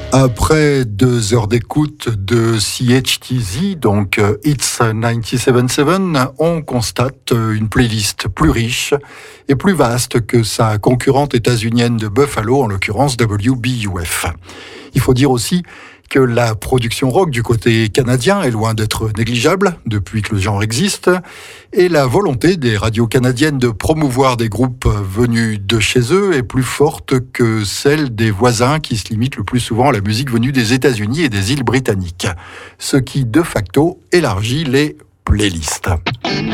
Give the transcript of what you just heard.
Après 2 heures d'écoute de CHTZ, donc It's 97.7, on constate une playlist plus riche et plus vaste que sa concurrente états-unienne de Buffalo, en l'occurrence WBUF. Il faut dire aussi que la production rock du côté canadien est loin d'être négligeable depuis que le genre existe, et la volonté des radios canadiennes de promouvoir des groupes venus de chez eux est plus forte que celle des voisins qui se limitent le plus souvent à la musique venue des États-Unis et des îles britanniques, ce qui de facto élargit les playlists.